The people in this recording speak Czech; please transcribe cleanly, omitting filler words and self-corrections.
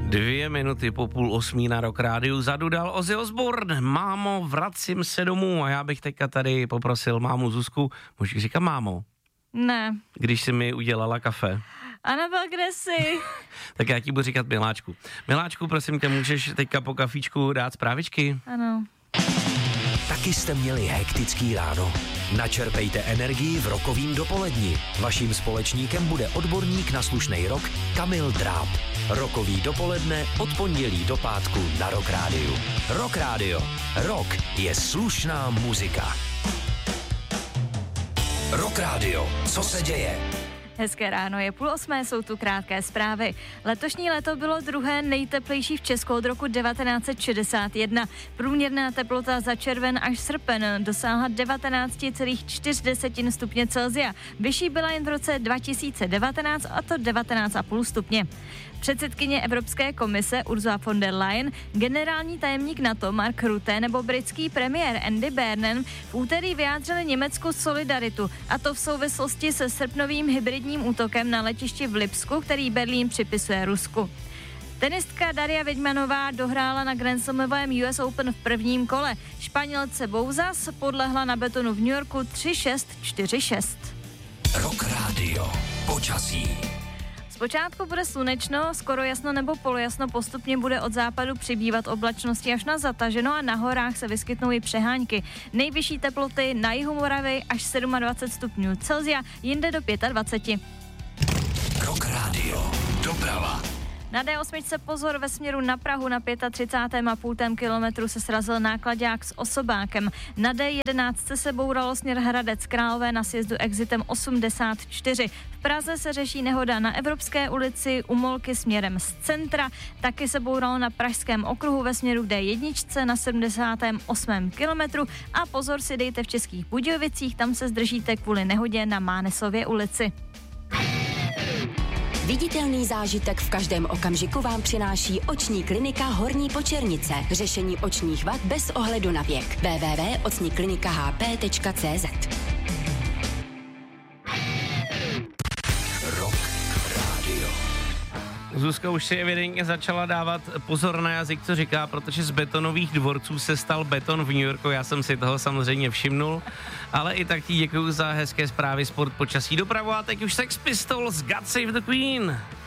2 minuty po 7:30 na Rock Rádiu zadudal Ozzy Osbourne. Mámo, vracím se domů. A já bych teďka tady poprosil mámu Zuzku, můžeš říkat mámo? Ne. Když jsi mi udělala kafe. Anabel, kde jsi? Tak já ti budu říkat Miláčku. Miláčku, prosím tě, můžeš teďka po kafíčku dát zprávičky? Ano. Taky jste měli hektický ráno. Načerpejte energii v rokovým dopoledni. Vaším společníkem bude odborník na slušnej rock Kamil Dráb. Rokový dopoledne od pondělí do pátku na Rock Rádiu. Rock Rádio. Rock je slušná muzika. Rock Rádio. Co se děje? Hezké ráno, je 7:30, jsou tu krátké zprávy. Letošní léto bylo druhé nejteplejší v Česku od roku 1961. Průměrná teplota za červen až srpen dosáhla 19,4 stupně Celsia. Vyšší byla jen v roce 2019 a to 19,5 stupně. Předsedkyně Evropské komise Ursula von der Leyen, generální tajemník NATO Mark Rutte nebo britský premiér Andy Burnham v úterý vyjádřili Německu solidaritu, a to v souvislosti se srpnovým hybridním útokem na letišti v Lipsku, který Berlín připisuje Rusku. Tenistka Daria Vidmanová dohrála na Grand Slamovém US Open v prvním kole. Španělce Bouzas podlehla na betonu v New Yorku 3-6, 4-6. Rock Radio. Počasí. Zpočátku bude slunečno, skoro jasno nebo polojasno, postupně bude od západu přibývat oblačnosti až na zataženo a na horách se vyskytnou i přehánky. Nejvyšší teploty na jihu Moravy až 27 stupňů Celsia, jinde do 25. Rock Radio. Doprava. Na D8 pozor, ve směru na Prahu na 35,5 kilometru se srazil náklaďák s osobákem. Na D11 se bouralo směr Hradec Králové na sjezdu exitem 84. V Praze se řeší nehoda na Evropské ulici u Molky směrem z centra. Taky se bouralo na Pražském okruhu ve směru D1 na 78. kilometru. A pozor si dejte v Českých Budějovicích, tam se zdržíte kvůli nehodě na Mánesově ulici. Viditelný zážitek v každém okamžiku vám přináší oční klinika Horní Počernice. Řešení očních vad bez ohledu na věk. www.ocniklinikahp.cz. Rock Radio. Zuzka už si evidentně začala dávat pozor na jazyk, co říká, protože z betonových dvorců se stal beton v New Yorku, já jsem si toho samozřejmě všimnul, ale i tak ti děkuju za hezké zprávy, sport, počasí, dopravu a teď už Sex Pistols, God Save the Queen.